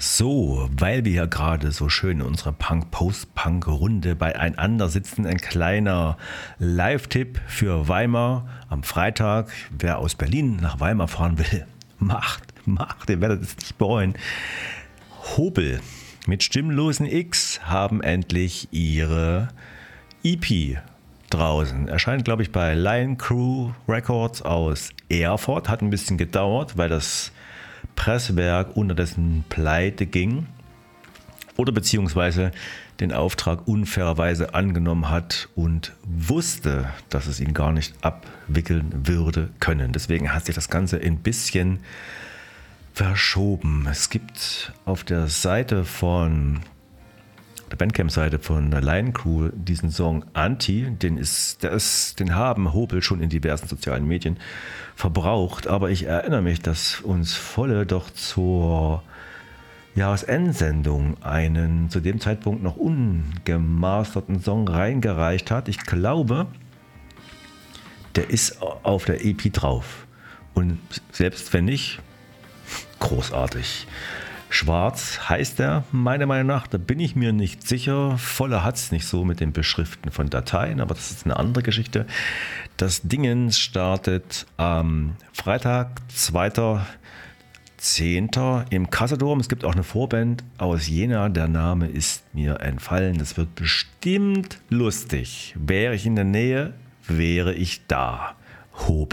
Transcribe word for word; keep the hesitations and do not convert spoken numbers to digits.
So, weil wir hier gerade so schön in unserer Punk-Post-Punk-Runde beieinander sitzen, ein kleiner Live-Tipp für Weimar am Freitag. Wer aus Berlin nach Weimar fahren will, macht, macht, ihr werdet es nicht bereuen. Hobel mit Stimmlosen X haben endlich ihre E P draußen. Erscheint, glaube ich, bei Lion Crew Records aus Erfurt. Hat ein bisschen gedauert, weil das Presswerk unterdessen pleite ging oder beziehungsweise den Auftrag unfairerweise angenommen hat und wusste, dass es ihn gar nicht abwickeln würde können. Deswegen hat sich das Ganze ein bisschen verschoben. Es gibt auf der Seite von der Bandcamp-Seite von der Lion Crew diesen Song Anti, den, ist, der ist, den haben Hobel schon in diversen sozialen Medien verbraucht, aber ich erinnere mich, dass uns Volle doch zur Jahresendsendung einen zu dem Zeitpunkt noch ungemasterten Song reingereicht hat. Ich glaube, der ist auf der E P drauf und selbst wenn nicht, großartig. Schwarz heißt er, meiner Meinung nach, da bin ich mir nicht sicher. Voller hat es nicht so mit dem Beschriften von Dateien, aber das ist eine andere Geschichte. Das Ding startet am Freitag, zweiter zehnter im Kassadom. Es gibt auch eine Vorband aus Jena, der Name ist mir entfallen. Das wird bestimmt lustig. Wäre ich in der Nähe, wäre ich da. Hobel.